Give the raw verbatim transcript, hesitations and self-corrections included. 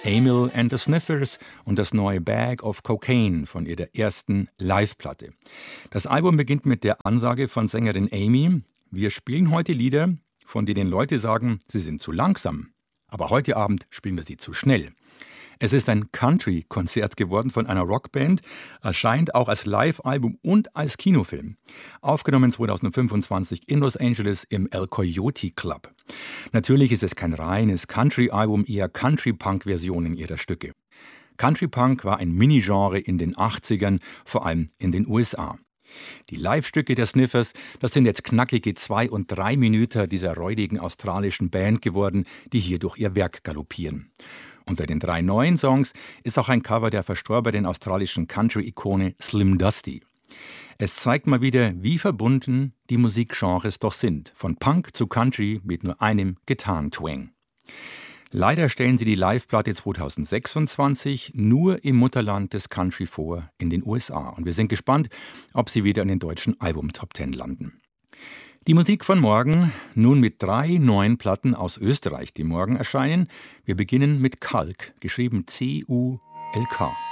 Emil and the Sniffers und das neue Bag of Cocaine von ihrer ersten Live-Platte. Das Album beginnt mit der Ansage von Sängerin Amy: Wir spielen heute Lieder, von denen Leute sagen, sie sind zu langsam. Aber heute Abend spielen wir sie zu schnell. Es ist ein Country-Konzert geworden von einer Rockband, erscheint auch als Live-Album und als Kinofilm. Aufgenommen zweitausendfünfundzwanzig in Los Angeles im El Coyote Club. Natürlich ist es kein reines Country-Album, eher Country-Punk-Versionen ihrer Stücke. Country-Punk war ein Mini-Genre in den achtzigern, vor allem in den U S A. Die Live-Stücke der Sniffers, das sind jetzt knackige zwei und drei Minuten dieser räudigen australischen Band geworden, die hier durch ihr Werk galoppieren. Unter den drei neuen Songs ist auch ein Cover der verstorbenen australischen Country-Ikone Slim Dusty. Es zeigt mal wieder, wie verbunden die Musikgenres doch sind, von Punk zu Country mit nur einem Gitarrentwang. Leider stellen sie die Live-Platte zweitausendsechsundzwanzig nur im Mutterland des Country vor, in den U S A. Und wir sind gespannt, ob sie wieder in den deutschen Album-Top Ten landen. Die Musik von morgen, nun mit drei neuen Platten aus Österreich, die morgen erscheinen. Wir beginnen mit Kalk, geschrieben C U L K.